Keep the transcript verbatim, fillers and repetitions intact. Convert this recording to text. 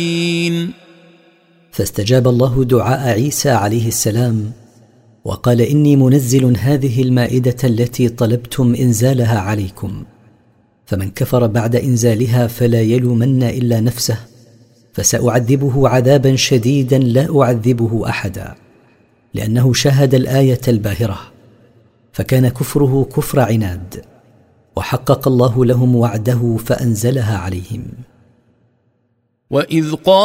فاستجاب الله دعاء عيسى عليه السلام وقال: إني منزل هذه المائدة التي طلبتم إنزالها عليكم، فمن كفر بعد إنزالها فلا يلومن إلا نفسه، فسأعذبه عذابا شديدا لا أعذبه أحدا، لأنه شاهد الآية الباهرة، فكان كفره كفر عناد، وحقق الله لهم وعده فأنزلها عليهم. وإذ قال